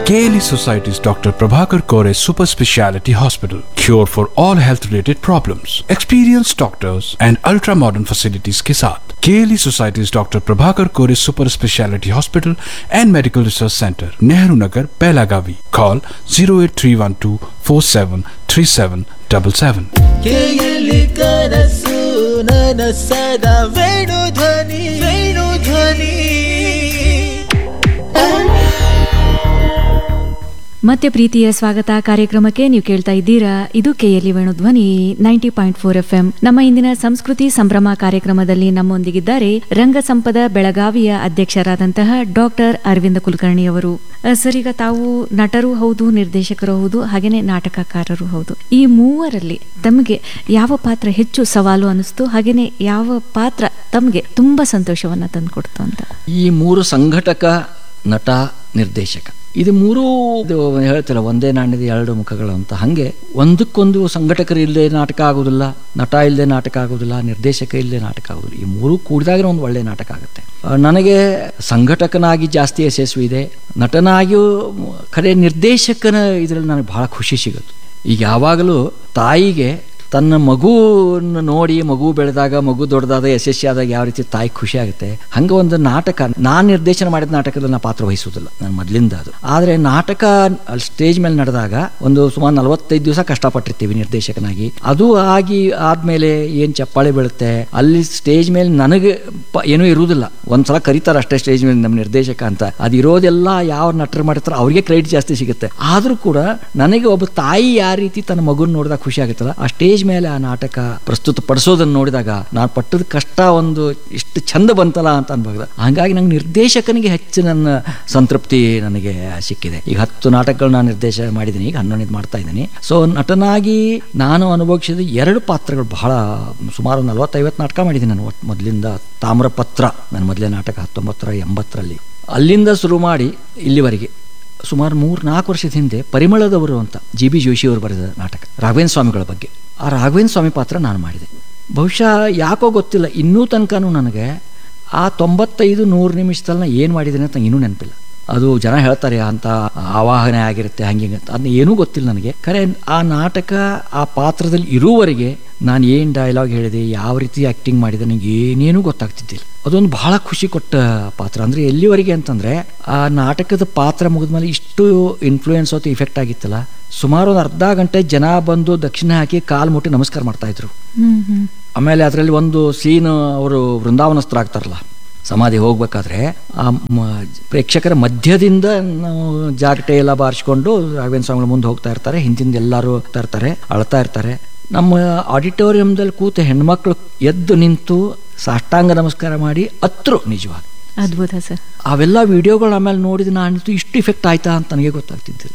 KLE Society's Dr. Prabhakar Kore Super Speciality Hospital. Cure for all health-related problems. Experienced doctors and ultra-modern facilities के साथ KLE Society's Dr. Prabhakar Kore Super Speciality Hospital and Medical Research Center, Nehru Nagar, Belagavi. Call 08312473777. KLE ಕನಸು ನನಸದ ವೇಣುಧ್ವನಿ ವೇಣುಧ್ವನಿ. ಮತ್ತೆ ಪ್ರೀತಿಯ ಸ್ವಾಗತ ಕಾರ್ಯಕ್ರಮಕ್ಕೆ. ನೀವು ಕೇಳ್ತಾ ಇದ್ದೀರಾ, ಇದು KLE ವೇಣುಧ್ವನಿ 90.4 FM. ನಮ್ಮ ಇಂದಿನ ಸಂಸ್ಕೃತಿ ಸಂಭ್ರಮ ಕಾರ್ಯಕ್ರಮದಲ್ಲಿ ನಮ್ಮೊಂದಿಗಿದ್ದಾರೆ ರಂಗಸಂಪದ ಬೆಳಗಾವಿಯ ಅಧ್ಯಕ್ಷರಾದಂತಹ ಡಾಕ್ಟರ್ ಅರವಿಂದ ಕುಲಕರ್ಣಿ ಅವರು. ಸರ್, ಈಗ ತಾವು ನಟರು ಹೌದು, ನಿರ್ದೇಶಕರು ಹೌದು, ಹಾಗೇನೆ ನಾಟಕಕಾರರು ಹೌದು. ಈ ಮೂವರಲ್ಲಿ ತಮಗೆ ಯಾವ ಪಾತ್ರ ಹೆಚ್ಚು ಸವಾಲು ಅನಿಸ್ತು, ಹಾಗೇನೆ ಯಾವ ಪಾತ್ರ ತಮಗೆ ತುಂಬಾ ಸಂತೋಷವನ್ನ ತಂದುಕೊಡ್ತು ಅಂತ? ಈ ಮೂರು ಸಂಘಟಕ, ನಟ, ನಿರ್ದೇಶಕ, ಇದು ಮೂರೂ ಹೇಳ್ತಿಲ್ಲ ಒಂದೇ ನಾಣ್ಯದ ಎರಡು ಮುಖಗಳು ಅಂತ. ಹಾಗೆ ಒಂದಕ್ಕೊಂದು ಸಂಘಟಕರು ಇಲ್ಲದೆ ನಾಟಕ ಆಗೋದಿಲ್ಲ, ನಟ ಇಲ್ಲದೆ ನಾಟಕ ಆಗೋದಿಲ್ಲ, ನಿರ್ದೇಶಕ ಇಲ್ಲದೆ ನಾಟಕ ಆಗೋದಿಲ್ಲ. ಈ ಮೂರು ಕೂಡಿದಾಗ ಒಂದು ಒಳ್ಳೆ ನಾಟಕ ಆಗುತ್ತೆ. ನನಗೆ ಸಂಘಟಕನಾಗಿ ಜಾಸ್ತಿ ಯಶಸ್ವಿ ಇದೆ, ನಟನಾಗಿಯೂ ಖರೆ ನಿರ್ದೇಶಕನ ಇದರಲ್ಲಿ ನನಗೆ ಬಹಳ ಖುಷಿ ಸಿಗುತ್ತೆ. ಈಗ ಯಾವಾಗಲೂ ತಾಯಿಗೆ ತನ್ನ ಮಗುವನ್ನು ನೋಡಿ, ಮಗು ಬೆಳೆದಾಗ, ಮಗು ದೊಡ್ಡದಾದ, ಯಶಸ್ವಿಯಾದಾಗ ಯಾವ ರೀತಿ ತಾಯಿ ಖುಷಿ ಆಗುತ್ತೆ, ಹಂಗೆ ಒಂದು ನಾಟಕ, ನಾನು ನಿರ್ದೇಶನ ಮಾಡಿದ ನಾಟಕದಲ್ಲಿ ನಾನು ಪಾತ್ರ ವಹಿಸುವುದಿಲ್ಲ, ನಾನು ಮೊದಲಿಂದ ಅದು. ಆದರೆ ನಾಟಕ ಸ್ಟೇಜ್ ಮೇಲೆ ನಡೆದಾಗ ಒಂದು ಸುಮಾರು 45 ದಿವಸ ಕಷ್ಟಪಟ್ಟಿರ್ತೀವಿ ನಿರ್ದೇಶಕನಾಗಿ. ಅದು ಆದ್ಮೇಲೆ ಏನು ಚಪ್ಪಾಳೆ ಬೀಳುತ್ತೆ ಅಲ್ಲಿ ಸ್ಟೇಜ್ ಮೇಲೆ, ನನಗೆ ಏನೂ ಇರುವುದಿಲ್ಲ. ಒಂದ್ಸಲ ಕರೀತಾರೆ ಅಷ್ಟೇ ಸ್ಟೇಜ್ ಮೇಲೆ ನಮ್ಮ ನಿರ್ದೇಶಕ ಅಂತ. ಅದು ಇರೋದೆಲ್ಲ ಯಾವ ನಟರು ಮಾಡಿರ್ತಾರೆ ಅವ್ರಿಗೆ ಕ್ರೆಡಿಟ್ ಜಾಸ್ತಿ ಸಿಗುತ್ತೆ. ಆದರೂ ಕೂಡ ನನಗೆ ಒಬ್ಬ ತಾಯಿ ಯಾವ ರೀತಿ ತನ್ನ ಮಗುನ ನೋಡಿದಾಗ ಖುಷಿ ಆಗುತ್ತಲ್ಲ, ಆ ಸ್ಟೇಜ್ ಮೇಲೆ ಆ ನಾಟಕ ಪ್ರಸ್ತುತ ಪಡಿಸೋದನ್ನು ನೋಡಿದಾಗ ನಾನು ಪಟ್ಟದ ಕಷ್ಟ ಒಂದು ಇಷ್ಟು ಚಂದ ಬಂತಲ್ಲ ಅಂತ ಅನ್ಬಹುದು. ಹಾಗಾಗಿ ನಂಗೆ ನಿರ್ದೇಶಕನಿಗೆ ಹೆಚ್ಚು ನನ್ನ ಸಂತೃಪ್ತಿ ನನಗೆ ಸಿಕ್ಕಿದೆ. ಈಗ 10 ನಾಟಕಗಳು ನಾನು ನಿರ್ದೇಶನ ಮಾಡಿದ್ದೀನಿ, ಈಗ 11 ಮಾಡ್ತಾ ಇದ್ದೀನಿ. ಸೊ ನಟನಾಗಿ ನಾನು ಅನುಭವಿಸಿದ 2 ಪಾತ್ರಗಳು ಬಹಳ, ಸುಮಾರು 40-50 ನಾಟಕ ಮಾಡಿದ್ದೀನಿ ನಾನು ಮೊದಲಿಂದ. ತಾಮ್ರಪತ್ರ ನನ್ನ ಮೊದಲೇ ನಾಟಕ 1980ರಲ್ಲಿ. ಅಲ್ಲಿಂದ ಶುರು ಮಾಡಿ ಇಲ್ಲಿವರೆಗೆ ಸುಮಾರು 3-4 ವರ್ಷದ ಹಿಂದೆ ಪರಿಮಳದವರು ಅಂತ GB ಜೋಶಿ ಅವರು ಬರೆದ ನಾಟಕ ರಾಘವೇಂದ್ರ ಸ್ವಾಮಿಗಳ ಬಗ್ಗೆ. ಆ ರಾಘವೇಂದ್ರ ಸ್ವಾಮಿ ಪಾತ್ರ ನಾನು ಮಾಡಿದೆ. ಬಹುಶಃ ಯಾಕೋ ಗೊತ್ತಿಲ್ಲ, ಇನ್ನೂ ತನಕನೂ ನನಗೆ ಆ 95-100 ನಿಮಿಷದಲ್ಲಿ ನಾನು ಏನು ಮಾಡಿದ್ದೀನಿ ಅಂತ ಇನ್ನೂ ನೆನಪಿಲ್ಲ. ಅದು ಜನ ಹೇಳ್ತಾರೆ ಅಂತ ಆವಾಹನೆ ಆಗಿರುತ್ತೆ ಹಂಗೆ ಅಂತ, ಅದನ್ನ ಏನೂ ಗೊತ್ತಿಲ್ಲ ನನಗೆ. ಖರೆ ಆ ನಾಟಕ ಆ ಪಾತ್ರದಲ್ಲಿ ಇರುವವರೆಗೆ ನಾನು ಏನು ಡೈಲಾಗ್ ಹೇಳಿದೆ, ಯಾವ ರೀತಿ ಆ್ಯಕ್ಟಿಂಗ್ ಮಾಡಿದೆ, ನನಗೆ ಏನೇನೂ ಗೊತ್ತಾಗ್ತಿದ್ದಿಲ್ಲ. ಅದೊಂದು ಬಹಳ ಖುಷಿ ಕೊಟ್ಟ ಪಾತ್ರ. ಅಂದರೆ ಎಲ್ಲಿವರೆಗೆ ಅಂತಂದರೆ ಆ ನಾಟಕದ ಪಾತ್ರ ಮುಗಿದ್ಮೇಲೆ ಇಷ್ಟು ಇನ್ಫ್ಲೂಯೆನ್ಸ್ ಅಥವಾ ಇಫೆಕ್ಟ್ ಆಗಿತ್ತಲ್ಲ, ಸುಮಾರು ಒಂದು ಅರ್ಧ ಗಂಟೆ ಜನ ಬಂದು ದಕ್ಷಿಣ ಹಾಕಿ ಕಾಲು ಮುಟ್ಟಿ ನಮಸ್ಕಾರ ಮಾಡ್ತಾಯಿದ್ರು. ಆಮೇಲೆ ಅದರಲ್ಲಿ ಒಂದು ಸೀನ್, ಅವರು ವೃಂದಾವನಸ್ಥರಾಗ್ತಾರಲ್ಲ ಸಮಾಧಿ ಹೋಗ್ಬೇಕಾದ್ರೆ, ಆ ಪ್ರೇಕ್ಷಕರ ಮಧ್ಯದಿಂದ ನಾವು ಜಾಗಟೆ ಎಲ್ಲ ಬಾರಿಸ್ಕೊಂಡು ರಾಘವೇಂದ್ರ ಸ್ವಾಮಿಗಳ ಮುಂದೆ ಹೋಗ್ತಾ ಇರ್ತಾರೆ. ಹಿಂದಿಂದ ಎಲ್ಲರೂ ಹೋಗ್ತಾ ಇರ್ತಾರೆ, ಅಳ್ತಾ ಇರ್ತಾರೆ. ನಮ್ಮ ಆಡಿಟೋರಿಯಂದಲ್ಲಿ ಕೂತ ಹೆಣ್ಮಕ್ಳು ಎದ್ದು ನಿಂತು ಸಾಷ್ಟಾಂಗ ನಮಸ್ಕಾರ ಮಾಡಿ ಅತ್ರು. ನಿಜವಾಗಿ ಅದ್ಭುತ ಸರ್. ಅವೆಲ್ಲ ವಿಡಿಯೋಗಳು ಆಮೇಲೆ ನೋಡಿದ ನಾನು ಇಷ್ಟು ಇಫೆಕ್ಟ್ ಆಯ್ತಾ ಅಂತ ನನಗೆ ಗೊತ್ತಾಗ್ತಿದ್ದಿಲ್ಲ.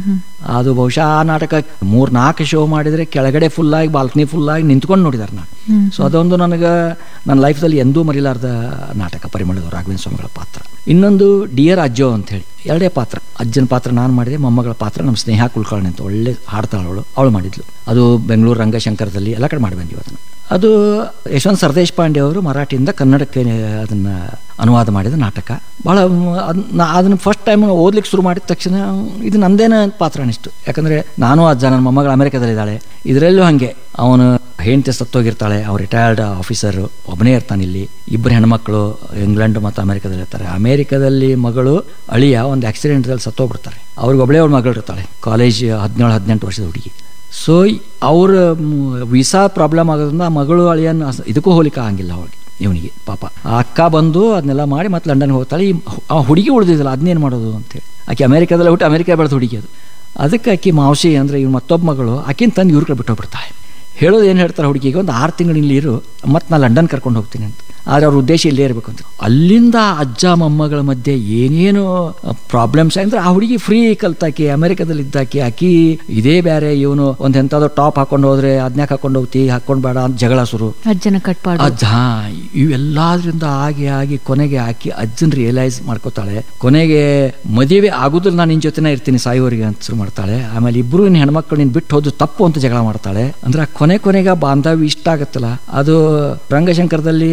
ಅದು ಬಹುಶಃ ಆ ನಾಟಕ 3-4 ಶೋ ಮಾಡಿದರೆ ಕೆಳಗಡೆ ಫುಲ್ಲಾಗಿ, ಬಾಲ್ಕನಿ ಫುಲ್ಲಾಗಿ ನಿಂತ್ಕೊಂಡು ನೋಡಿದಾರೆ ನಾನು. ಸೊ ಅದೊಂದು ನನಗೆ ನನ್ನ ಲೈಫ್ದಲ್ಲಿ ಎಂದೂ ಮರಿಲಾರ್ದ ನಾಟಕ ಪರಿಮಳದವರು ರಾಘವೇಂದ್ರ ಸ್ವಾಮಿಗಳ ಪಾತ್ರ. ಇನ್ನೊಂದು ಡಿಯರ್ ಅಜ್ಜೋ ಅಂತ ಹೇಳಿ 2 ಪಾತ್ರ. ಅಜ್ಜನ ಪಾತ್ರ ನಾನು ಮಾಡಿದೆ, ಮೊಮ್ಮಗಳ ಪಾತ್ರ ನಮ್ಮ ಸ್ನೇಹ ಕುಲಕರ್ಣಿ ಅಂತ ಒಳ್ಳೆ ಹಾಡ್ತಾಳು, ಅವಳು ಮಾಡಿದ್ಲು. ಅದು ಬೆಂಗಳೂರು ರಂಗಶಂಕರದಲ್ಲಿ ಎಲ್ಲ ಕಡೆ ಮಾಡಿ ಬಂದಿವಿ ಅದನ್ನು. ಅದು ಯಶವಂತ್ ಸರ್ದೇಶ್ ಪಾಂಡೆ ಅವರು ಮರಾಠಿಯಿಂದ ಕನ್ನಡಕ್ಕೆ ಅದನ್ನು ಅನುವಾದ ಮಾಡಿದ ನಾಟಕ. ಭಾಳ ಅದನ್ನು ಫಸ್ಟ್ ಟೈಮ್ ಓದ್ಲಿಕ್ಕೆ ಶುರು ಮಾಡಿದ ತಕ್ಷಣ ಇದು ನಂದೇನ ಪಾತ್ರ ಅನಿಸ್ತು. ಯಾಕಂದರೆ ನಾನು ಅಜ್ಜ, ನನ್ನ ಮೊಮ್ಮಗಳು ಅಮೆರಿಕದಲ್ಲಿದ್ದಾಳೆ. ಇದರಲ್ಲೂ ಹಾಗೆ ಅವನು ಹೆಂಡತಿ ಸತ್ತೋಗಿರ್ತಾಳೆ, ಅವ್ರು ರಿಟೈರ್ಡ್ ಆಫೀಸರು, ಒಬ್ಬನೇ ಇರ್ತಾನೆ. ಇಲ್ಲಿ 2 ಹೆಣ್ಮಕ್ಳು ಇಂಗ್ಲೆಂಡ್ ಮತ್ತು ಅಮೆರಿಕದಲ್ಲಿ ಇರ್ತಾರೆ. ಅಮೆರಿಕದಲ್ಲಿ ಮಗಳು ಅಳಿಯ ಒಂದು ಆಕ್ಸಿಡೆಂಟ್ದಲ್ಲಿ ಸತ್ತೋಗ್ಬಿಡ್ತಾರೆ. ಅವ್ರಿಗೆ ಒಬ್ಬಳೇ ಅವ್ರ ಮಗಳು ಇರ್ತಾಳೆ, ಕಾಲೇಜ್ 17-18 ವರ್ಷದ ಹುಡುಗಿ. ಸೊ ಅವ್ರ ವೀಸಾ ಪ್ರಾಬ್ಲಮ್ ಆಗೋದ್ರಿಂದ ಆ ಮಗಳು ಅಳಿಯನ್ ಇದಕ್ಕೂ ಹೋಲಿಕೆ ಆಗಂಗಿಲ್ಲ ಅವಳಿಗೆ, ಇವನಿಗೆ ಪಾಪ. ಆ ಅಕ್ಕ ಬಂದು ಅದನ್ನೆಲ್ಲ ಮಾಡಿ ಮತ್ತೆ ಲಂಡನ್ಗೆ ಹೋಗ್ತಾಳೆ. ಆ ಹುಡುಗಿ ಉಳಿದಿದ್ದಲ್ಲ, ಅದನ್ನೇನು ಮಾಡೋದು ಅಂತೇಳಿ. ಆಕೆ ಅಮೆರಿಕದಲ್ಲಿ ಹುಟ್ಟು ಅಮೆರಿಕ ಬೆಳೆದ ಹುಡುಗಿ ಅದು. ಅದಕ್ಕೆ ಆಕೆ ಮಾವಸಿ ಅಂದರೆ ಇವ್ನು ಮತ್ತೊಬ್ಬ ಮಗಳು ಆಕಿನ ತಂದು ಇವ್ರ ಕಡೆ ಬಿಟ್ಟೋಗ್ಬಿಡ್ತಾಳೆ. ಹೇಳೋದು ಏನು ಹೇಳ್ತಾರೆ ಹುಡುಗಿಗೆ, ಒಂದು 6 ತಿಂಗಳು ಇಲ್ಲಿ ಇರು, ಮತ್ತು ನಾನು ಲಂಡನ್ ಕರ್ಕೊಂಡು ಹೋಗ್ತೀನಿ ಅಂತ. ಆದರೆ ಅವ್ರ ಉದ್ದೇಶ ಇಲ್ಲೇ ಇರಬೇಕು ಅಂತ. ಅಲ್ಲಿಂದ ಅಜ್ಜ ಮೊಮ್ಮಗಳ ಮಧ್ಯೆ ಏನೇನು ಪ್ರಾಬ್ಲಮ್ಸ್ ಅಂದರೆ, ಆ ಹುಡುಗಿ ಫ್ರೀ ಕಲ್ತಾಕಿ, ಅಮೆರಿಕದಲ್ಲಿ ಇದ್ದಾಕಿ, ಆಕಿ ಇದೇ ಬೇರೆ, ಇವನು ಒಂದು ಎಂಥದ್ದು ಟಾಪ್ ಹಾಕೊಂಡು ಹೋದ್ರೆ ಅದನ್ಯಾಕೆ ಹಾಕೊಂಡು ಹೋಗ್ತಿ, ಹಾಕೊಂಡು ಬೇಡ ಅಂತ ಜಗಳ ಶುರು. ಅಜ್ಜನ ಕಟ್ಪಾಡು, ಅಜ್ಜ, ಇವೆಲ್ಲದ್ರಿಂದ ಆಗಿ ಕೊನೆಗೆ ಆಕಿ ಅಜ್ಜನ್ ರಿಯಲೈಸ್ ಮಾಡ್ಕೋತಾಳೆ. ಕೊನೆಗೆ ಮದುವೆ ಆಗುದಿಲ್ಲ, ನಾನು ನಿನ್ನ ಜೊತೆನೇ ಇರ್ತೀನಿ ಸಾಯೋರಿಗೆ ಅಂತ ಶುರು ಮಾಡ್ತಾಳೆ. ಆಮೇಲೆ ಇಬ್ರು ಇನ್ನು ಹೆಣ್ಮಕ್ಳು ನೀನು ಬಿಟ್ಟು ಹೋದು ತಪ್ಪು ಅಂತ ಜಗಳ ಮಾಡ್ತಾಳೆ. ಅಂದ್ರೆ ಕೊನೆಗೆ ಬಾಂಧವ್ಯ ಇಷ್ಟ ಆಗತ್ತಲ್ಲ. ಅದು ರಂಗಶಂಕರದಲ್ಲಿ ಆದಾಗ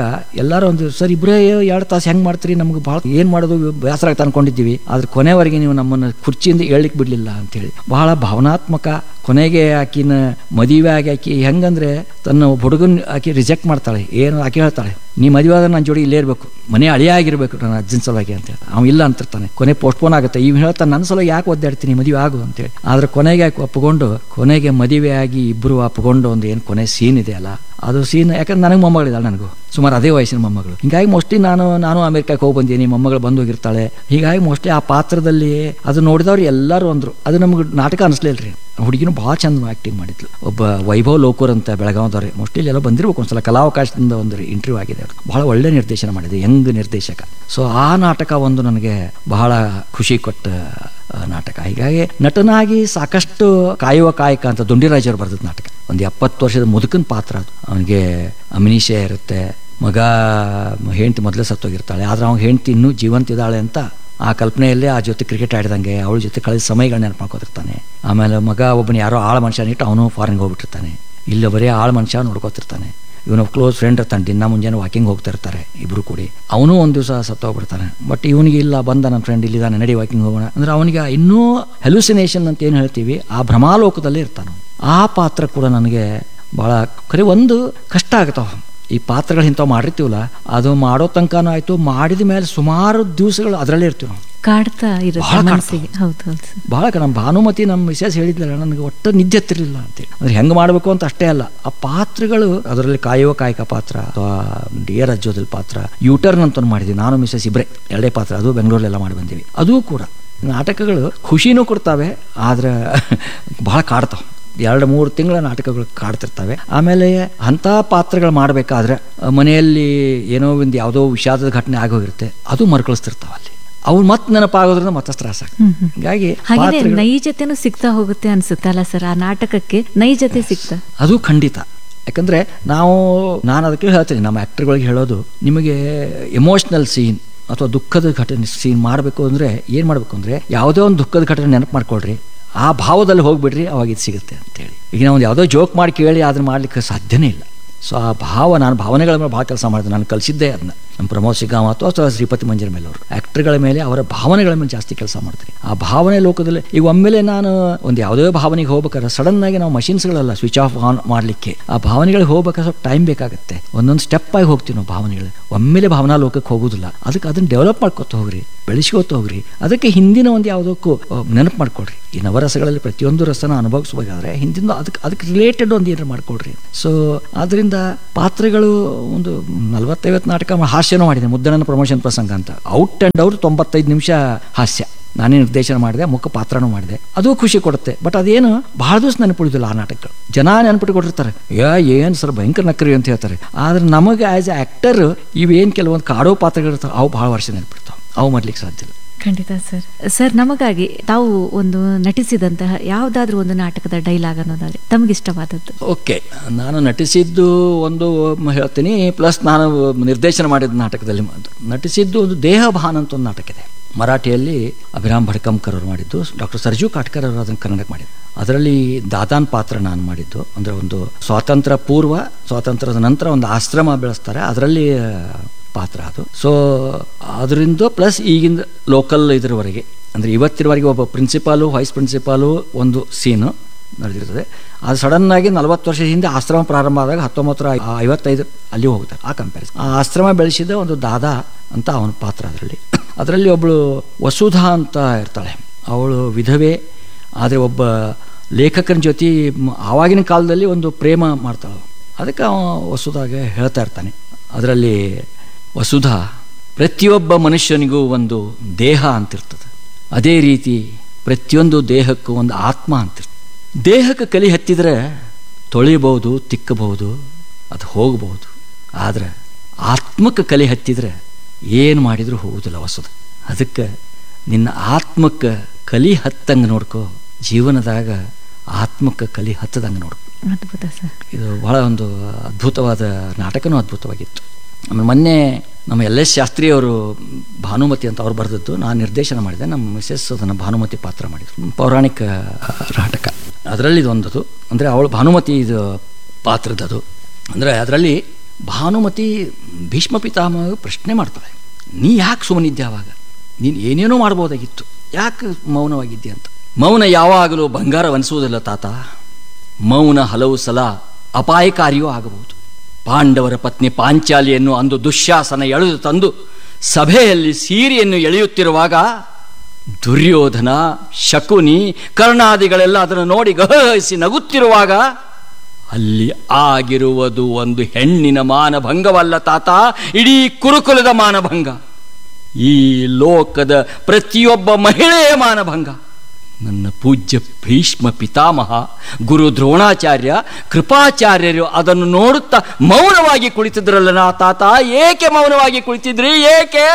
ಎಲ್ಲರೂ ಒಂದು ಸರ್ ಇಬ್ಬರೇ 2 ತಾಸು ಹೆಂಗೆ ಮಾಡ್ತೀರಿ, ನಮ್ಗೆ ಭಾಳ ಏನು ಮಾಡೋದು ಬೇಸರ ಆಗ್ತಾ ಅನ್ಕೊಂಡಿದ್ದೀವಿ, ಆದ್ರೆ ಕೊನೆವರೆಗೆ ನೀವು ನಮ್ಮನ್ನು ಕುರ್ಚಿಯಿಂದ ಏಳ್ಲಿಕ್ಕೆ ಬಿಡಲಿಲ್ಲ ಅಂತೇಳಿ ಬಹಳ ಭಾವನಾತ್ಮಕ. ಕೊನೆಗೆ ಆಕಿನ ಮದುವೆ ಆಗಿ ಆಕಿ ಹೆಂಗಂದ್ರೆ ತನ್ನ ಹುಡುಗನ ಆಕಿ ರಿಜೆಕ್ಟ್ ಮಾಡ್ತಾಳೆ. ಏನು ಆಕೆ ಹೇಳ್ತಾಳೆ, ನೀ ಮದುವೆ ಆದ್ರೆ ನನ್ನ ಜೋಡಿ ಇಲ್ಲೇ ಇರಬೇಕು, ಮನೆ ಅಳಿಯ ಆಗಿರ್ಬೇಕು ನನ್ನ ಅಜ್ಜನ ಸಲುವಾಗಿ ಅಂತ ಹೇಳಿ. ಅವ್ನು ಇಲ್ಲ ಅಂತಿರ್ತಾನೆ. ಕೊನೆ ಪೋಸ್ಟ್ಪೋನ್ ಆಗುತ್ತೆ. ಇವ್ ಹೇಳ್ತಾನೆ ನನ್ನ ಸಲುವಾಗಿ ಯಾಕೆ ಒದ್ದಾಡ್ತೀನಿ, ಮದುವೆ ಆಗು ಅಂತೇಳಿ. ಆದ್ರೆ ಕೊನೆಗೆ ಒಪ್ಪಿಕೊಂಡು, ಕೊನೆಗೆ ಮದುವೆ ಆಗಿ ಇಬ್ಬರು ಒಪ್ಪಿಕೊಂಡು ಒಂದು ಏನು ಕೊನೆ ಸೀನ್ ಇದೆ ಅಲ್ಲ, ಅದು ಸೀನ್ ಯಾಕಂದ್ರೆ ನನಗೆ ಮೊಮ್ಮಗಳಿದ್ದಾಳೆ, ನನಗೂ ಸುಮಾರು ಅದೇ ವಯಸ್ಸಿನ ಮೊಮ್ಮಗಳು. ಹೀಗಾಗಿ ಮೋಸ್ಟ್ಲಿ ನಾನು ಅಮೆರಿಕಕ್ಕೆ ಹೋಗಿ ಬಂದೀನಿ, ಮೊಮ್ಮಗಳು ಬಂದು ಹೋಗಿರ್ತಾಳೆ. ಹೀಗಾಗಿ ಮೋಸ್ಟ್ಲಿ ಆ ಪಾತ್ರದಲ್ಲಿ ಅದು ನೋಡಿದವ್ರು ಎಲ್ಲರೂ ಅಂದರು, ಅದು ನಮ್ಗೆ ನಾಟಕ ಅನಿಸ್ಲಿಲ್ಲ ರೀ. ಹುಡುಗಿನೂ ಭಾಳ ಚಂದ ಆ್ಯಕ್ಟಿಂಗ್ ಮಾಡಿದ್ಲು. ಒಬ್ಬ ವೈಭವ್ ಲೋಕೂರ್ ಅಂತ ಬೆಳಗಾವದವ್ರೆ, ಮೋಸ್ಟ್ಲಿ ಎಲ್ಲ ಬಂದಿರ್ಬೇಕು ಒಂದ್ಸಲ, ಕಲಾವಕಾಶದಿಂದ ಒಂದು ಇಂಟರ್ವ್ಯೂ ಆಗಿದೆ. ಭಾಳ ಒಳ್ಳೆ ನಿರ್ದೇಶನ ಮಾಡಿದೆ, ಯಂಗ್ ನಿರ್ದೇಶಕ. ಸೊ ಆ ನಾಟಕ ಒಂದು ನನಗೆ ಬಹಳ ಖುಷಿ ಕೊಟ್ಟ ನಾಟಕ. ಹೀಗಾಗಿ ನಟನಾಗಿ ಸಾಕಷ್ಟು ಕಾಯುವ ಕಾಯಕ ಅಂತ ದುಂಡಿರಾಜರು ಬರೆದ ನಾಟಕ. ಒಂದು 70 ವರ್ಷದ ಮುದುಕನ ಪಾತ್ರ ಅದು. ಅವನಿಗೆ ಅಮಿನಿಷಯ ಇರುತ್ತೆ, ಮಗ ಹೆಂಡತಿ ಮೊದಲೇ ಸತ್ತೋಗಿರ್ತಾಳೆ, ಆದ್ರೆ ಅವ್ನ ಹೆಂಡತಿ ಇನ್ನೂ ಜೀವಂತಿದ್ದಾಳೆ ಅಂತ ಆ ಕಲ್ಪನೆಯಲ್ಲೇ ಆ ಜೊತೆ ಕ್ರಿಕೆಟ್ ಆಡಿದಂಗೆ ಅವಳ ಜೊತೆ ಕಳೆದ ಸಮಯಗಳನ್ನ ನೆನಪು ಮಾಡ್ಕೊತಿರ್ತಾನೆ. ಆಮೇಲೆ ಮಗ ಒಬ್ಬನ ಯಾರೋ ಆಳ ಮನುಷ್ಯನ ಇಟ್ಟು ಅವನು ಫಾರಿನ್ಗೆ ಹೋಗ್ಬಿಟ್ಟಿರ್ತಾನೆ. ಇಲ್ಲ ಬರೀ ಆಳ ಮನುಷ್ಯ ನೋಡ್ಕೊತಿರ್ತಾನೆ. ಇವನು ಕ್ಲೋಸ್ ಫ್ರೆಂಡ್ ಇರ್ತಾನೆ, ದಿನ ಮುಂಜಾನೆ ವಾಕಿಂಗ್ ಹೋಗ್ತಾ ಇರ್ತಾರೆ ಇಬ್ರು ಕೂಡಿ. ಅವನು ಒಂದು ದಿವಸ ಸತ್ತೋಗ್ಬಿಡ್ತಾನೆ. ಬಟ್ ಇವನಿಗೆ ಇಲ್ಲ, ಬಂದ ನನ್ನ ಫ್ರೆಂಡ್ ಇಲ್ಲಿದ್ದಾನೆ, ನಡಿ ವಾಕಿಂಗ್ ಹೋಗೋಣ ಅಂದ್ರೆ ಅವನಿಗೆ ಇನ್ನೂ ಹೆಲುಸಿನೇಷನ್ ಅಂತ ಏನು ಹೇಳ್ತೀವಿ, ಆ ಭ್ರಮಾಲೋಕದಲ್ಲೇ ಇರ್ತಾನೆ. ಆ ಪಾತ್ರ ಕೂಡ ನನಗೆ ಭಾಳ ಖರೆ ಒಂದು ಕಷ್ಟ ಆಗ್ತಾವ. ಈ ಪಾತ್ರಗಳು ಇಂಥವು ಮಾಡಿರ್ತೀವಲ್ಲ, ಅದು ಮಾಡೋ ತನಕನೂ ಆಯ್ತು, ಮಾಡಿದ ಮೇಲೆ ಸುಮಾರು ದಿವಸಗಳು ಅದರಲ್ಲೇ ಇರ್ತೀವಿ ನಾವು. ಕಾಡ್ತಾ ಇರುತ್ತೆ ಮನಸ್ಸಿಗೆ. ಹೌದು ಭಾಳ ನಮ್ಮ ಭಾನುಮತಿ ನಮ್ಮ ಮಿಸಸ್ ಹೇಳಿದ್ಲಲ್ಲ, ನನಗೆ ಒಟ್ಟು ನಿದ್ದೆ ಎತ್ತಿರಲಿಲ್ಲ ಅಂತೇಳಿ. ಅಂದ್ರೆ ಹೆಂಗೆ ಮಾಡಬೇಕು ಅಂತ ಅಷ್ಟೇ ಅಲ್ಲ, ಆ ಪಾತ್ರಗಳು ಅದರಲ್ಲಿ ಕಾಯುವ ಕಾಯಕ ಪಾತ್ರ ಅಥವಾ ಡಿಯರ್ ಅಜ್ಜೋದಲ್ ಪಾತ್ರ, ಯೂಟರ್ನ್ ಅಂತ ಮಾಡಿದ್ವಿ ನಾನು ಮಿಸಸ್ ಇಬ್ಬರೇ, 2 ಪಾತ್ರ, ಅದು ಬೆಂಗಳೂರಲ್ಲೆಲ್ಲ ಮಾಡಿ ಬಂದೀವಿ. ಅದೂ ಕೂಡ ನಾಟಕಗಳು ಖುಷಿನೂ ಕೊಡ್ತಾವೆ, ಆದ್ರೆ ಭಾಳ ಕಾಡ್ತಾವೆ. 2-3 ತಿಂಗಳ ನಾಟಕಗಳು ಕಾಡ್ತಿರ್ತವೆ. ಆಮೇಲೆ ಅಂಥ ಪಾತ್ರಗಳು ಮಾಡಬೇಕಾದ್ರೆ ಮನೆಯಲ್ಲಿ ಏನೋ ಒಂದು ಯಾವುದೋ ವಿಷಾದದ ಘಟನೆ ಆಗೋಗಿರುತ್ತೆ, ಅದು ಮರುಕಳಿಸ್ತಿರ್ತಾವೆ ಅಲ್ಲಿ. ಅವ್ರು ಮತ್ತೆ ನೆನಪಾಗೋದ್ರಿಂದ ಮತ್ತಷ್ಟು ತ್ರಾಸ. ಹೀಗಾಗಿ ನೈಜತೆನೂ ಸಿಗ್ತಾ ಹೋಗುತ್ತೆ ಅನ್ಸುತ್ತೆ ಅಲ್ಲ ಸರ್, ಆ ನಾಟಕಕ್ಕೆ ನೈಜತೆ ಸಿಗ್ತಾ? ಅದು ಖಂಡಿತ. ಯಾಕಂದ್ರೆ ನಾನು ಅದಕ್ಕೆ ಹೇಳ್ತೀನಿ, ನಮ್ಮ ಆ್ಯಕ್ಟರ್ಗಳಿಗೆ ಹೇಳೋದು, ನಿಮಗೆ ಎಮೋಷ್ನಲ್ ಸೀನ್ ಅಥವಾ ದುಃಖದ ಘಟನೆ ಸೀನ್ ಮಾಡಬೇಕು ಅಂದರೆ ಏನು ಮಾಡಬೇಕು ಅಂದರೆ, ಯಾವುದೋ ಒಂದು ದುಃಖದ ಘಟನೆ ನೆನಪು ಮಾಡ್ಕೊಳ್ರಿ, ಆ ಭಾವದಲ್ಲಿ ಹೋಗ್ಬಿಡ್ರಿ, ಅವಾಗ ಇದು ಸಿಗುತ್ತೆ ಅಂತೇಳಿ. ಈಗ ನಾವು ಯಾವುದೋ ಜೋಕ್ ಮಾಡಿ ಕೇಳಿ ಅದನ್ನ ಮಾಡ್ಲಿಕ್ಕೆ ಸಾಧ್ಯನೇ ಇಲ್ಲ. ಸೊ ಆ ನಾನು ಭಾವನೆಗಳ ಮೇಲೆ ಭಾಳ ಕೆಲಸ ಮಾಡಿದೆ. ನಾನು ಕಲಿಸಿದ್ದೆ ಅದನ್ನ ನಮ್ಮ ಪ್ರಮೋದ್ ಸಿಗಾಮ ಅಥವಾ ಶ್ರೀಪತಿ ಮಂಜರ ಮೇಲೆ ಅವರು ಆ್ಯಕ್ಟರ್ಗಳ ಮೇಲೆ, ಅವರ ಭಾವನೆಗಳ ಮೇಲೆ ಜಾಸ್ತಿ ಕೆಲಸ ಮಾಡ್ತೀನಿ. ಆ ಭಾವನೆ ಲೋಕದಲ್ಲಿ ಈಗ ಒಮ್ಮೆಲೆ ನಾನು ಒಂದು ಯಾವುದೇ ಭಾವನೆಗೆ ಹೋಗ್ಬೇಕಾದ್ರೆ ಸಡನ್ ಆಗಿ ನಾವು ಮಷಿನ್ಸ್ಗಳಲ್ಲ ಸ್ವಿಚ್ ಆಫ್ ಆನ್ ಮಾಡಲಿಕ್ಕೆ, ಆ ಭಾವನೆಗಳಿಗೆ ಹೋಗ್ಬೇಕಾದ್ರೆ ಸ್ವಲ್ಪ ಟೈಮ್ ಬೇಕಾಗುತ್ತೆ. ಒಂದೊಂದು ಸ್ಟೆಪ್ ಆಗಿ ಹೋಗ್ತೀವಿ ನಾವು ಭಾವನೆಗಳು. ಒಮ್ಮೆಲೆ ಭಾವನಾ ಲೋಕಕ್ಕೆ ಹೋಗೋದಿಲ್ಲ. ಅದಕ್ಕೆ ಅದನ್ನ ಡೆವಲಪ್ ಮಾಡ್ಕೊತ ಹೋಗ್ರಿ, ಬೆಳೆಸ್ಕೋತ ಹೋಗ್ರಿ. ಅದಕ್ಕೆ ಹಿಂದಿನ ಒಂದು ಯಾವುದಕ್ಕೂ ನೆನಪು ಮಾಡ್ಕೊಳ್ರಿ. ಈ ನವರಸಗಳಲ್ಲಿ ಪ್ರತಿಯೊಂದು ರಸನ ಅನುಭವಿಸಬೇಕಾದ್ರೆ ಹಿಂದಿನ ಅದಕ್ಕೆ ರಿಲೇಟೆಡ್ ಒಂದು ಏನಾರು ಮಾಡ್ಕೊಳ್ರಿ. ಸೊ ಅದರಿಂದ ಪಾತ್ರಗಳು ಒಂದು 40-50 ನಾಟಕ ಹಾಸ್ಯನೂ ಮಾಡಿದೆ. ಮುದ್ದಣ್ಣನ ಪ್ರಮೋಷನ್ ಪ್ರಸಂಗ ಅಂತ ಔಟ್ ಆ್ಯಂಡ್ ಔಟ್ 95 ನಿಮಿಷ ಹಾಸ್ಯ ನಾನೇ ನಿರ್ದೇಶನ ಮಾಡಿದೆ, ಮುಖ ಪಾತ್ರನೂ ಮಾಡಿದೆ. ಅದು ಖುಷಿ ಕೊಡುತ್ತೆ. ಬಟ್ ಅದೇನು ಬಹಳ ದಿವಸ ನೆನಪಿಡುದಿಲ್ಲ ಆ ನಾಟಕಗಳು. ಜನ ನೆನಪಿಟ್ಕೊಟ್ಟಿರ್ತಾರೆ, ಏನು ಸರ್ ಭಯಂಕರ ನಕ್ಕರಿ ಅಂತ ಹೇಳ್ತಾರೆ. ಆದ್ರೆ ನಮಗೆ ಆ್ಯಸ್ ಎ ಆ್ಯಕ್ಟರ್ ಇವೇನು ಕೆಲವೊಂದು ಕಾಡೋ ಪಾತ್ರಗಳಿರ್ತಾವೆ, ಅವು ಬಹಳ ವರ್ಷ ನೆನಪಿಡ್ತಾವೆ, ಅವು ಮಾಡ್ಲಿಕ್ಕೆ ಸಾಧ್ಯ ಇಲ್ಲ. ಖಂಡಿತ ಸರ್, ನಮಗಾಗಿ ತಾವು ಒಂದು ನಟಿಸಿದಂತಹ ಯಾವುದಾದ್ರೂ ಒಂದು ನಾಟಕದ ಡೈಲಾಗ್ ಅನ್ನೋದಾದ್ರೆ ತಮಗಿಷ್ಟವಾದದ್ದು? ಓಕೆ, ನಾನು ನಟಿಸಿದ್ದು ಒಂದು ಹೇಳ್ತೀನಿ, ಪ್ಲಸ್ ನಾನು ನಿರ್ದೇಶನ ಮಾಡಿದ ನಾಟಕದಲ್ಲಿ ನಟಿಸಿದ್ದು ಒಂದು ದೇಹಭಾನ ಅಂತ ಒಂದು ನಾಟಕ ಇದೆ. ಮರಾಠಿಯಲ್ಲಿ ಅಭಿರಾಮ್ ಭಡ್ಕಂಕರ್ ಅವರು ಮಾಡಿದ್ದು, ಡಾಕ್ಟರ್ ಸರ್ಜು ಕಾಟ್ಕರ್ ಅವರು ಅದನ್ನು ಕನ್ನಡಕ್ಕೆ ಮಾಡಿದ್ದು. ಅದರಲ್ಲಿ ದಾದಾನ್ ಪಾತ್ರ ನಾನು ಮಾಡಿದ್ದು. ಅಂದರೆ ಒಂದು ಸ್ವಾತಂತ್ರ್ಯ ಪೂರ್ವ, ಸ್ವಾತಂತ್ರ್ಯದ ನಂತರ ಒಂದು ಆಶ್ರಮ ಬೆಳೆಸ್ತಾರೆ, ಅದರಲ್ಲಿ ಪಾತ್ರ ಅದು. ಸೊ ಅದರಿಂದ ಪ್ಲಸ್ ಈಗಿಂದ ಲೋಕಲ್ ಇದರವರೆಗೆ, ಅಂದರೆ ಇವತ್ತಿನವರೆಗೆ ಒಬ್ಬ ಪ್ರಿನ್ಸಿಪಾಲು, ವೈಸ್ ಪ್ರಿನ್ಸಿಪಾಲು ಒಂದು ಸೀನು ನಡೆದಿರ್ತದೆ. ಅದು ಸಡನ್ನಾಗಿ 40 ವರ್ಷದ ಹಿಂದೆ ಆಶ್ರಮ ಪ್ರಾರಂಭ ಆದಾಗ 1955 ಅಲ್ಲಿ ಹೋಗ್ತಾರೆ. ಆ ಕಂಪ್ಯಾರಿಸನ್, ಆ ಆಶ್ರಮ ಬೆಳೆಸಿದ ಒಂದು ದಾದಾ ಅಂತ ಅವನ ಪಾತ್ರ ಅದರಲ್ಲಿ ಒಬ್ಬಳು ವಸುಧಾ ಅಂತ ಇರ್ತಾಳೆ. ಅವಳು ವಿಧವೆ, ಆದರೆ ಒಬ್ಬ ಲೇಖಕನ ಜೊತೆ ಆವಾಗಿನ ಕಾಲದಲ್ಲಿ ಒಂದು ಪ್ರೇಮ ಮಾಡ್ತಾಳೆ. ಅದಕ್ಕೆ ಅವ ವಸುಧಾಗೆ ಹೇಳ್ತಾ ಇರ್ತಾನೆ. ಅದರಲ್ಲಿ ವಸುಧಾ, ಪ್ರತಿಯೊಬ್ಬ ಮನುಷ್ಯನಿಗೂ ಒಂದು ದೇಹ ಅಂತಿರ್ತದೆ, ಅದೇ ರೀತಿ ಪ್ರತಿಯೊಂದು ದೇಹಕ್ಕೂ ಒಂದು ಆತ್ಮ ಅಂತಿರ್ತದೆ. ದೇಹಕ್ಕೆ ಕಲಿ ಹತ್ತಿದರೆ ತೊಳಿಬಹುದು, ತಿಕ್ಕಬಹುದು, ಅದು ಹೋಗಬಹುದು. ಆದರೆ ಆತ್ಮಕ್ಕೆ ಕಲಿ ಹತ್ತಿದರೆ ಏನು ಮಾಡಿದರೂ ಹೋಗುವುದಿಲ್ಲ ವಸುಧ. ಅದಕ್ಕೆ ನಿನ್ನ ಆತ್ಮಕ್ಕೆ ಕಲಿ ಹತ್ತಂಗೆ ನೋಡ್ಕೋ, ಜೀವನದಾಗ ಆತ್ಮಕ್ಕೆ ಕಲಿ ಹತ್ತದಂಗೆ ನೋಡ್ಕೋ. ಅದ್ಭುತ ಸರ್. ಇದು ಬಹಳ ಒಂದು ಅದ್ಭುತವಾದ ನಾಟಕನೂ ಅದ್ಭುತವಾಗಿತ್ತು. ಆಮೇಲೆ ಮೊನ್ನೆ ನಮ್ಮ LS ಶಾಸ್ತ್ರಿ ಅವರು ಭಾನುಮತಿ ಅಂತ ಅವ್ರು ಬರೆದದ್ದು, ನಾನು ನಿರ್ದೇಶನ ಮಾಡಿದೆ. ನಮ್ಮ ಮಿಸಸ್ ಅದನ್ನು ಭಾನುಮತಿ ಪಾತ್ರ ಮಾಡಿದ್ರು. ಪೌರಾಣಿಕ ನಾಟಕ, ಅದರಲ್ಲಿ ಇದೊಂದದು. ಅಂದರೆ ಅವಳು ಭಾನುಮತಿ ಇದು ಪಾತ್ರದದು. ಅಂದರೆ ಅದರಲ್ಲಿ ಭಾನುಮತಿ ಭೀಷ್ಮ ಪಿತಾಮಹ ಪ್ರಶ್ನೆ ಮಾಡ್ತಾಳೆ, ನೀ ಯಾಕೆ ಸುಮ್ಮನಿದ್ದೆ ಆವಾಗ? ನೀನು ಏನೇನೋ ಮಾಡ್ಬೋದಾಗಿತ್ತು, ಯಾಕೆ ಮೌನವಾಗಿದ್ದೆ ಅಂತ. ಮೌನ ಯಾವಾಗಲೂ ಬಂಗಾರವನಿಸುವುದಿಲ್ಲ ತಾತ. ಮೌನ ಹಲವು ಸಲ ಅಪಾಯಕಾರಿಯೂ ಆಗಬಹುದು. ಪಾಂಡವರ ಪತ್ನಿ ಪಾಂಚಾಲಿಯನ್ನು ಅಂದು ದುಶ್ಯಾಸನ ಎಳೆದು ತಂದು ಸಭೆಯಲ್ಲಿ ಸೀರೆಯನ್ನು ಎಳೆಯುತ್ತಿರುವಾಗ ದುರ್ಯೋಧನ, ಶಕುನಿ, ಕರ್ಣಾದಿಗಳೆಲ್ಲ ಅದನ್ನು ನೋಡಿ ಗಹಸಿ ನಗುತ್ತಿರುವಾಗ ಅಲ್ಲಿ ಆಗಿರುವುದು ಒಂದು ಹೆಣ್ಣಿನ ಮಾನಭಂಗವಲ್ಲ ತಾತ, ಇಡೀ ಕುರುಕುಲದ ಮಾನಭಂಗ, ಈ ಲೋಕದ ಪ್ರತಿಯೊಬ್ಬ ಮಹಿಳೆಯ ಮಾನಭಂಗ. ನನ್ನ ಪೂಜ್ಯ ಭೀಷ್ಮ ಪಿತಾಮಹ, ಗುರು ದ್ರೋಣಾಚಾರ್ಯ, ಕೃಪಾಚಾರ್ಯರು ಅದನ್ನು ನೋಡುತ್ತಾ ಮೌನವಾಗಿ ಕುಳಿತಿದ್ರಲ್ಲ ನಾ ತಾತ. ಏಕೆ ಮೌನವಾಗಿ ಕುಳಿತಿದ್ರಿ, ಏಕೆ?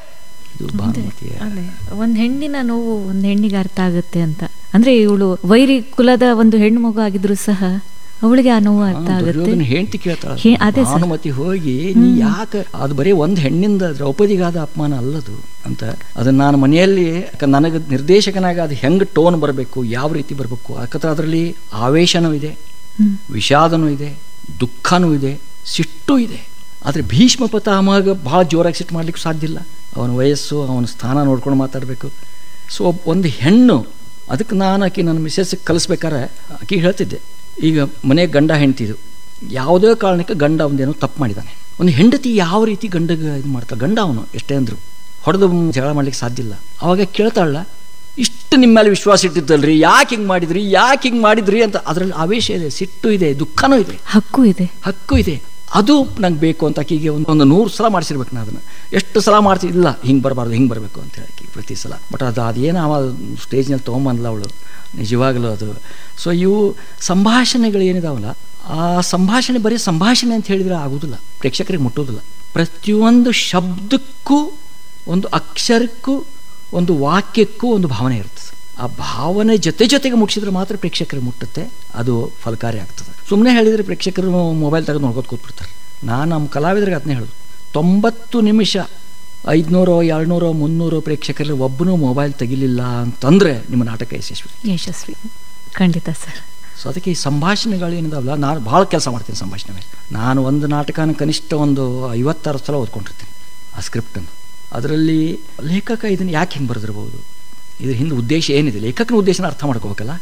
ಒಂದ್ ಹೆಣ್ಣಿನ ನೋವು ಒಂದ್ ಹೆಣ್ಣಿಗೆ ಅರ್ಥ ಆಗುತ್ತೆ ಅಂತ. ಅಂದ್ರೆ ಇವಳು ವೈರಿ ಕುಲದ ಒಂದು ಹೆಣ್ಣು ಮಗು ಆಗಿದ್ರು ಸಹ ಅವಳಿಗೆ ಆ ನೋವು ಅರ್ಥ ಆಗುತ್ತೆ. ಹೆಂಡತಿ ಕೇಳ್ತಾಳೆ, ಭಾನುಮತಿ ಹೋಗಿ ನೀ ಯಾಕೆ, ಅದು ಬರೀ ಒಂದು ಹೆಣ್ಣಿಂದ ದ್ರೌಪದಿಗಾದ ಅಪಮಾನ ಅಲ್ಲದು ಅಂತ. ಅದನ್ನ ನಾನು ಮನೆಯಲ್ಲಿ ನನಗೆ ನಿರ್ದೇಶಕನಾಗ ಅದು ಹೆಂಗೆ ಟೋನ್ ಬರಬೇಕು, ಯಾವ ರೀತಿ ಬರಬೇಕು, ಯಾಕಂದ್ರೆ ಅದರಲ್ಲಿ ಆವೇಶನೂ ಇದೆ, ವಿಷಾದನೂ ಇದೆ, ದುಃಖನೂ ಇದೆ, ಸಿಟ್ಟು ಇದೆ. ಆದರೆ ಭೀಷ್ಮ ಪಿತಾಮಹ ಭಾಳ ಜೋರಾಗಿ ಸಿಟ್ಟು ಮಾಡ್ಲಿಕ್ಕೆ ಸಾಧ್ಯ ಇಲ್ಲ. ಅವನ ವಯಸ್ಸು, ಅವನ ಸ್ಥಾನ ನೋಡ್ಕೊಂಡು ಮಾತಾಡಬೇಕು. ಸೊ ಒಂದು ಹೆಣ್ಣು, ಅದಕ್ಕೆ ನಾನು ಆಕೆ ನನ್ನ ಮಿಸ್ಸಸ್ ಕಲಿಸ್ಬೇಕಾರೆ ಆಕೆ ಹೇಳ್ತಿದ್ದೆ, ಈಗ ಮನೆಗೆ ಗಂಡ ಹೆಂಡ್ತಿದ್ದು ಯಾವುದೇ ಕಾರಣಕ್ಕೆ ಗಂಡ ಒಂದೇನೋ ತಪ್ಪು ಮಾಡಿದ್ದಾನೆ. ಒಂದು ಹೆಂಡತಿ ಯಾವ ರೀತಿ ಗಂಡಗೆ ಇದು ಮಾಡ್ತಾಳೆ, ಗಂಡ ಅವನು ಎಷ್ಟೇ ಅಂದರು ಹೊಡೆದು ಜಗಳ ಮಾಡ್ಲಿಕ್ಕೆ ಸಾಧ್ಯ ಇಲ್ಲ. ಅವಾಗ ಕೇಳ್ತಾಳ, ಇಷ್ಟು ನಿಮ್ಮ ಮೇಲೆ ವಿಶ್ವಾಸ ಇಟ್ಟಿದ್ದಲ್ರಿ, ಯಾಕೆ ಹಿಂಗೆ ಮಾಡಿದ್ರಿ, ಯಾಕೆ ಹಿಂಗೆ ಮಾಡಿದ್ರಿ ಅಂತ. ಅದರಲ್ಲಿ ಆವೇಶ ಇದೆ, ಸಿಟ್ಟು ಇದೆ, ದುಃಖನೂ ಇದೆ, ಹಕ್ಕು ಇದೆ. ಅದು ನಂಗೆ ಬೇಕು ಅಂತ ಆಕೆಗೆ ಒಂದು 100 ಸಲ ಮಾಡಿಸಿರ್ಬೇಕು. ನಾನು ಅದನ್ನು ಎಷ್ಟು ಸಲ ಮಾಡ್ತಿದ್ದಿಲ್ಲ, ಹಿಂಗೆ ಬರಬಾರ್ದು, ಹಿಂಗೆ ಬರಬೇಕು ಅಂತ ಹೇಳಿ ಪ್ರತಿ ಸಲ. ಬಟ್ ಅದೇನು ಅವ ಸ್ಟೇಜ್ನಲ್ಲಿ ತೊಗೊಂಬಂದ್ಲ ಅವಳು, ನಿಜವಾಗಲೂ ಅದು. ಸೊ ಇವು ಸಂಭಾಷಣೆಗಳು ಏನಿದಾವಲ್ಲ, ಆ ಸಂಭಾಷಣೆ ಬರೀ ಸಂಭಾಷಣೆ ಅಂತ ಹೇಳಿದರೆ ಆಗೋದಿಲ್ಲ, ಪ್ರೇಕ್ಷಕರಿಗೆ ಮುಟ್ಟೋದಿಲ್ಲ. ಪ್ರತಿಯೊಂದು ಶಬ್ದಕ್ಕೂ, ಒಂದು ಅಕ್ಷರಕ್ಕೂ, ಒಂದು ವಾಕ್ಯಕ್ಕೂ ಒಂದು ಭಾವನೆ ಇರ್ತದೆ. ಆ ಭಾವನೆ ಜೊತೆಗೆ ಮುಟ್ಟಿಸಿದ್ರೆ ಮಾತ್ರ ಪ್ರೇಕ್ಷಕರಿಗೆ ಮುಟ್ಟುತ್ತೆ, ಅದು ಫಲಕಾರಿ ಆಗ್ತದೆ. ಸುಮ್ಮನೆ ಹೇಳಿದರೆ ಪ್ರೇಕ್ಷಕರು ಮೊಬೈಲ್ ತೆಗೆದು ನೋಡ್ಕೊತ ಕೂತ್ಬಿಡ್ತಾರೆ. ನಾನು ನಮ್ಮ ಕಲಾವಿದರಿಗೆ ಅದನ್ನೇ ಹೇಳೋದು, 90 ನಿಮಿಷ 500, 200, 300 ಪ್ರೇಕ್ಷಕರಲ್ಲಿ ಒಬ್ಬನೂ ಮೊಬೈಲ್ ತೆಗಿಲಿಲ್ಲ ಅಂತಂದರೆ ನಿಮ್ಮ ನಾಟಕ ಯಶಸ್ವಿ. ಖಂಡಿತ ಸರ್. ಸೊ ಅದಕ್ಕೆ ಈ ಸಂಭಾಷಣೆಗಳು ಏನಿದಾವಲ್ಲ, ನಾನು ಭಾಳ ಕೆಲಸ ಮಾಡ್ತೀನಿ ಸಂಭಾಷಣೆ ಮೇಲೆ. ನಾನು ಒಂದು ನಾಟಕನ ಕನಿಷ್ಠ ಒಂದು 50-60 ಸಲ ಓದ್ಕೊಂಡಿರ್ತೀನಿ ಆ ಸ್ಕ್ರಿಪ್ಟನ್ನು. ಅದರಲ್ಲಿ ಲೇಖಕ ಇದನ್ನು ಯಾಕೆ ಹಿಂಗೆ ಬರೆದಿರ್ಬೋದು, ಇದ್ರ ಹಿಂದೆ ಉದ್ದೇಶ ಏನಿದೆ, ಲೇಖಕನ ಉದ್ದೇಶನ ಅರ್ಥ ಮಾಡ್ಕೋಬೇಕಲ್ಲ.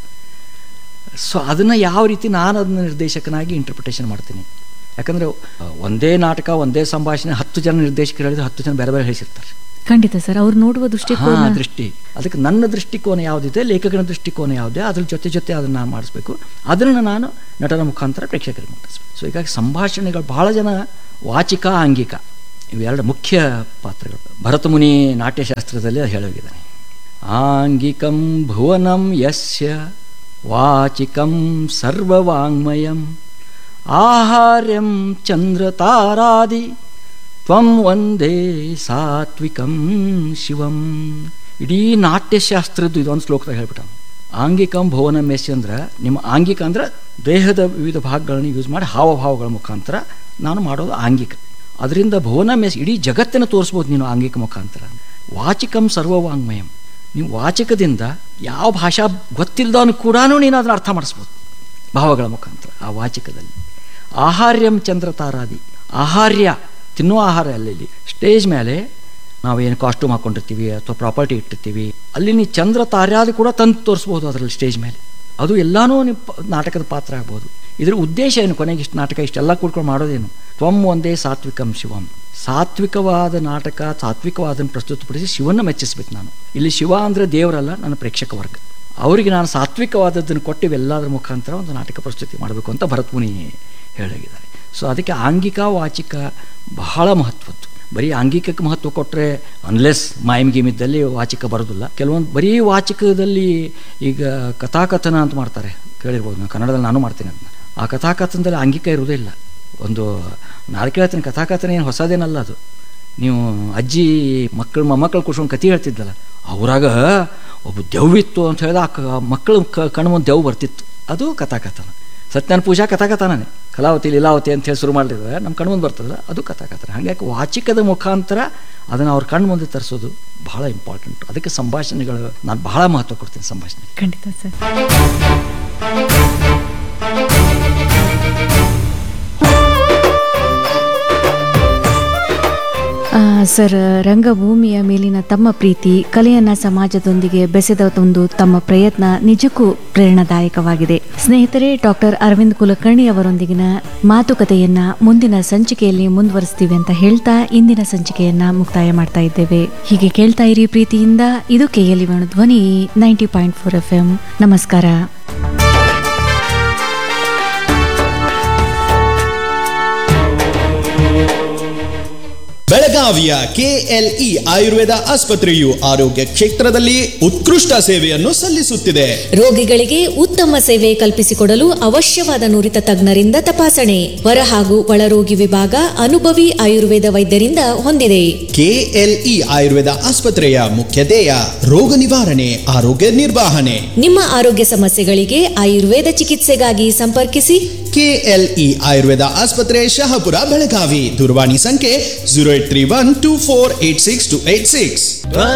ಸೊ ಅದನ್ನು ಯಾವ ರೀತಿ ನಾನು ಅದನ್ನ ನಿರ್ದೇಶಕನಾಗಿ ಇಂಟರ್ಪ್ರಿಟೇಷನ್ ಮಾಡ್ತೀನಿ. ಯಾಕಂದರೆ ಒಂದೇ ನಾಟಕ, ಒಂದೇ ಸಂಭಾಷಣೆ 10 ಜನ ನಿರ್ದೇಶಕರು ಹೇಳಿದ್ರೆ 10 ಜನ ಬೇರೆ ಬೇರೆ ಹೇಳಿಸಿರ್ತಾರೆ. ಖಂಡಿತ ಸರ್. ಅವ್ರು ನೋಡುವ ದೃಷ್ಟಿ, ಅದಕ್ಕೆ ನನ್ನ ದೃಷ್ಟಿಕೋನ ಯಾವುದಿದೆ, ಲೇಖಕನ ದೃಷ್ಟಿಕೋನ ಯಾವುದೇ, ಅದ್ರ ಜೊತೆ ಅದನ್ನು ನಾನು ಮಾಡಿಸ್ಬೇಕು. ಅದನ್ನು ನಾನು ನಟನ ಮುಖಾಂತರ ಪ್ರೇಕ್ಷಕರಿಗೆ ಮುಟ್ಟಿಸ್ಬೇಕು. ಸೊ ಹೀಗಾಗಿ ಸಂಭಾಷಣೆಗಳು ಭಾಳ ಜನ ವಾಚಿಕ, ಆಂಗಿಕ ಇವೆರಡು ಮುಖ್ಯ ಪಾತ್ರಗಳು. ಭರತಮುನಿ ನಾಟ್ಯಶಾಸ್ತ್ರದಲ್ಲಿ ಹೇಳೋಗಿದ್ದಾನೆ, ಆಂಗಿಕಂ ಭುವನಂ ಯಸ್ಯ ವಾಚಿಕಂ ಸರ್ವವಾಂಗ್ಮಯಂ ಆಹಾರ್ಯಂ ಚಂದ್ರತಾರಾದಿ ತ್ವಂ ವಂದೇ ಸಾತ್ವಿಕಂ ಶಿವಂ. ಇಡೀ ನಾಟ್ಯಶಾಸ್ತ್ರದ್ದು ಇದೊಂದು ಶ್ಲೋಕದಾಗ ಹೇಳ್ಬಿಟ್ಟ. ಆಂಗಿಕಂ ಭುವನಂ ಯಸ್ಯ ಅಂದ್ರೆ, ನಿಮ್ಮ ಆಂಗಿಕ ಅಂದ್ರೆ ದೇಹದ ವಿವಿಧ ಭಾಗಗಳನ್ನು ಯೂಸ್ ಮಾಡಿ ಹಾವಭಾವಗಳ ಮುಖಾಂತರ ನಾನು ಮಾಡೋದು ಆಂಗಿಕ. ಅದರಿಂದ ಭುವನಂ ಯಸ್ಯ, ಇಡೀ ಜಗತ್ತನ್ನು ತೋರಿಸ್ಬೋದು ನೀನು ಆಂಗಿಕ ಮುಖಾಂತರ. ವಾಚಿಕಂ ಸರ್ವವಾಂಗ್ಮಯಂ, ನೀವು ವಾಚಕದಿಂದ ಯಾವ ಭಾಷಾ ಗೊತ್ತಿಲ್ಲದವನು ಕೂಡ ನೀನು ಅದನ್ನು ಅರ್ಥ ಮಾಡಿಸ್ಬೋದು ಭಾವಗಳ ಮುಖಾಂತರ ಆ ವಾಚಕದಲ್ಲಿ. ಆಹಾರ್ಯಂ ಚಂದ್ರತಾರಾದಿ, ಆಹಾರ್ಯ ತಿನ್ನುವ ಆಹಾರ. ಅಲ್ಲಿ ಸ್ಟೇಜ್ ಮೇಲೆ ನಾವೇನು ಕಾಸ್ಟ್ಯೂಮ್ ಹಾಕೊಂಡಿರ್ತೀವಿ ಅಥವಾ ಪ್ರಾಪರ್ಟಿ ಇಟ್ಟಿರ್ತೀವಿ, ಅಲ್ಲಿ ನೀವು ಚಂದ್ರ ತಾರ್ಯಾದಿ ಕೂಡ ತಂದು ತೋರಿಸ್ಬೋದು ಅದರಲ್ಲಿ ಸ್ಟೇಜ್ ಮೇಲೆ. ಅದು ಎಲ್ಲನೂ ನೀವು ನಾಟಕದ ಪಾತ್ರ ಆಗ್ಬೋದು. ಇದರ ಉದ್ದೇಶ ಏನು, ಕೊನೆಗೆ ಇಷ್ಟು ನಾಟಕ ಇಷ್ಟೆಲ್ಲ ಕೂಡ್ಕೊಂಡು ಮಾಡೋದೇನು, ತ್ವಂ ಒಂದೇ ಸಾತ್ವಿಕಂ ಶಿವಂ. ಸಾತ್ವಿಕವಾದ ನಾಟಕ, ಸಾತ್ವಿಕವಾದನ್ನು ಪ್ರಸ್ತುತಪಡಿಸಿ ಶಿವನ್ನ ಮೆಚ್ಚಿಸ್ಬೇಕು ನಾನು. ಇಲ್ಲಿ ಶಿವ ಅಂದರೆ ದೇವರಲ್ಲ, ನನ್ನ ಪ್ರೇಕ್ಷಕ ವರ್ಗ. ಅವರಿಗೆ ನಾನು ಸಾತ್ವಿಕವಾದದ್ದನ್ನು ಕೊಟ್ಟು ಇವೆಲ್ಲದರ ಮುಖಾಂತರ ಒಂದು ನಾಟಕ ಪ್ರಸ್ತುತಿ ಮಾಡಬೇಕು ಅಂತ ಭರತಮುನಿ ಹೇಳಿದ್ದಾರೆ. ಸೊ ಅದಕ್ಕೆ ಆಂಗಿಕ ವಾಚಿಕ ಬಹಳ ಮಹತ್ವದ್ದು. ಬರೀ ಆಂಗಿಕಕ್ಕೆ ಮಹತ್ವ ಕೊಟ್ಟರೆ ಅನ್ಲೆಸ್ ಮಾಯಮ್ಗಿಮಿದ್ದಲ್ಲಿ ವಾಚಿಕ ಬರೋದಿಲ್ಲ. ಕೆಲವೊಂದು ಬರೀ ವಾಚಿಕದಲ್ಲಿ ಈಗ ಕಥಾಕಥನ ಅಂತ ಮಾಡ್ತಾರೆ, ಕೇಳಿರ್ಬೋದು. ನಾನು ಕನ್ನಡದಲ್ಲಿ ನಾನು ಮಾಡ್ತೀನಿ ಅದನ್ನ. ಆ ಕಥಾಕಥನದಲ್ಲಿ ಆಂಗಿಕ ಇರೋದೇ ಇಲ್ಲ. ಒಂದು ನಾನು ಕೇಳ್ತೀನಿ, ಕಥಾಕಥನ ಏನು ಹೊಸದೇನಲ್ಲ ಅದು. ನೀವು ಅಜ್ಜಿ ಮೊಮ್ಮಕ್ಕಳು ಕೂರ್ಸ್ಕೊಂಡು ಕಥೆ ಹೇಳ್ತಿದ್ದಲ್ಲ, ಅವರಾಗ ಒಬ್ಬ ದೆವ್ವಿತ್ತು ಅಂತ ಹೇಳಿದ ಆ ಮಕ್ಕಳು ಕಣ್ಣು ಮುಂದೆ ದೆವ್ವು ಬರ್ತಿತ್ತು, ಅದು ಕಥಾಕಥನ. ಸತ್ಯನಾರಾಯಣ ಪೂಜಾ ಕಥಾಕಥನೇ. ಕಲಾವತಿ ಲೀಲಾವತಿ ಅಂತ ಹೇಳಿ ಶುರು ಮಾಡಿದ್ರೆ ನಮ್ಮ ಕಣ್ಣು ಮುಂದೆ ಬರ್ತದಲ್ಲ, ಅದು ಕಥಾಕಥನ. ಹಾಗಾಗಿ ವಾಚಿಕದ ಮುಖಾಂತರ ಅದನ್ನು ಅವ್ರ ಕಣ್ಣು ಮುಂದೆ ತರಿಸೋದು ಬಹಳ ಇಂಪಾರ್ಟೆಂಟ್. ಅದಕ್ಕೆ ಸಂಭಾಷಣೆಗಳು ನಾನು ಬಹಳ ಮಹತ್ವ ಕೊಡ್ತೀನಿ ಸಂಭಾಷಣೆ. ಖಂಡಿತ ಸರ್. ಸರ್, ರಂಗಭೂಮಿಯ ಮೇಲಿನ ತಮ್ಮ ಪ್ರೀತಿ, ಕಲೆಯನ್ನ ಸಮಾಜದೊಂದಿಗೆ ಬೆಸೆದ ಒಂದು ತಮ್ಮ ಪ್ರಯತ್ನ ನಿಜಕ್ಕೂ ಪ್ರೇರಣಾದಾಯಕವಾಗಿದೆ. ಸ್ನೇಹಿತರೆ, ಡಾಕ್ಟರ್ ಅರವಿಂದ್ ಕುಲಕರ್ಣಿ ಅವರೊಂದಿಗಿನ ಮಾತುಕತೆಯನ್ನ ಮುಂದಿನ ಸಂಚಿಕೆಯಲ್ಲಿ ಮುಂದುವರಿಸ್ತೀವಿ ಅಂತ ಹೇಳ್ತಾ ಇಂದಿನ ಸಂಚಿಕೆಯನ್ನ ಮುಕ್ತಾಯ ಮಾಡ್ತಾ ಇದ್ದೇವೆ. ಹೀಗೆ ಕೇಳ್ತಾ ಇರಿ ಪ್ರೀತಿಯಿಂದ. ಇದು ಕೆಎಲ್ಇ ಧ್ವನಿ 90.4 FM. ನಮಸ್ಕಾರ. ಬೆಳಗಾವಿಯ ಕೆಎಲ್ಇ ಆಯುರ್ವೇದ ಆಸ್ಪತ್ರೆಯು ಆರೋಗ್ಯ ಕ್ಷೇತ್ರದಲ್ಲಿ ಉತ್ಕೃಷ್ಟ ಸೇವೆಯನ್ನು ಸಲ್ಲಿಸುತ್ತಿದೆ. ರೋಗಿಗಳಿಗೆ ಉತ್ತಮ ಸೇವೆ ಕಲ್ಪಿಸಿಕೊಡಲು ಅವಶ್ಯವಾದ ನುರಿತ ತಜ್ಞರಿಂದ ತಪಾಸಣೆ, ಹೊರ ಹಾಗೂ ಒಳರೋಗಿ ವಿಭಾಗ ಅನುಭವಿ ಆಯುರ್ವೇದ ವೈದ್ಯರಿಂದ ಹೊಂದಿದೆ. ಕೆಎಲ್ಇ ಆಯುರ್ವೇದ ಆಸ್ಪತ್ರೆಯ ಮುಖ್ಯ ಧ್ಯೇಯ ರೋಗ ನಿವಾರಣೆ, ಆರೋಗ್ಯ ನಿರ್ವಹಣೆ. ನಿಮ್ಮ ಆರೋಗ್ಯ ಸಮಸ್ಯೆಗಳಿಗೆ ಆಯುರ್ವೇದ ಚಿಕಿತ್ಸೆಗಾಗಿ ಸಂಪರ್ಕಿಸಿ. ಕೆಎಲ್ಇ ಆಯುರ್ವೇದ ಆಸ್ಪತ್ರೆ, ಶಹಾಪುರ, ಬೆಳಗಾವಿ. ದೂರವಾಣಿ ಸಂಖ್ಯೆ 0831248686.